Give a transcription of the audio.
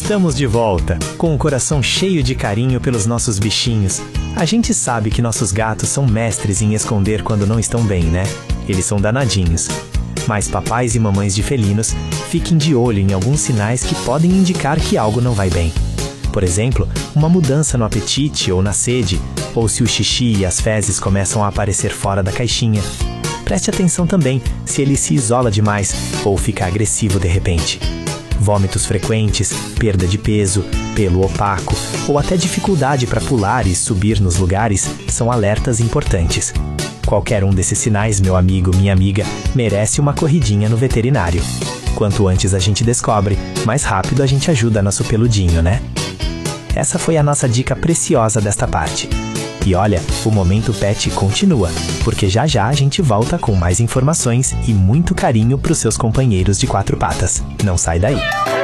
Estamos de volta, com o coração cheio de carinho pelos nossos bichinhos. A gente sabe que nossos gatos são mestres em esconder quando não estão bem, né? Eles são danadinhos. Mas papais e mamães de felinos, fiquem de olho em alguns sinais que podem indicar que algo não vai bem. Por exemplo, uma mudança no apetite ou na sede, ou se o xixi e as fezes começam a aparecer fora da caixinha. Preste atenção também se ele se isola demais ou fica agressivo de repente. Vômitos frequentes, perda de peso, pelo opaco ou até dificuldade para pular e subir nos lugares são alertas importantes. Qualquer um desses sinais, meu amigo, minha amiga, merece uma corridinha no veterinário. Quanto antes a gente descobre, mais rápido a gente ajuda nosso peludinho, né? Essa foi a nossa dica preciosa desta parte. E olha, o Momento Pet continua, porque já já a gente volta com mais informações e muito carinho para os seus companheiros de quatro patas. Não sai daí!